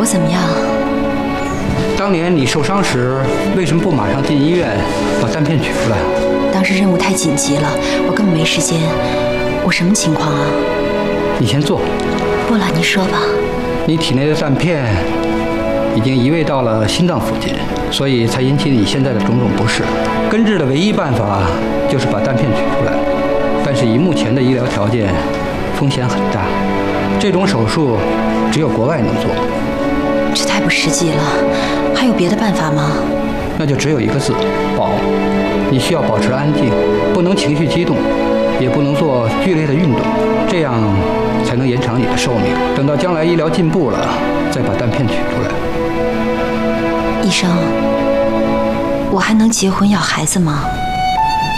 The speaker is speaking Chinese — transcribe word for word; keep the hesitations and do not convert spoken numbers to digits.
我怎么样？ 当年你受伤时，为什么不马上进医院把弹片取出来？ 当时任务太紧急了，我根本没时间。我什么情况啊？ 你先坐。 不了，你说吧。 你体内的弹片已经移位到了心脏附近，所以才引起你现在的种种不适。根治的唯一办法就是把弹片取出来，但是以目前的医疗条件，风险很大。这种手术只有国外能做。 这太不实际了，还有别的办法吗？ 那就只有一个字：保。你需要保持安静，不能情绪激动，也不能做剧烈的运动，这样才能延长你的寿命。等到将来医疗进步了，再把弹片取出来。 医生，我还能结婚要孩子吗？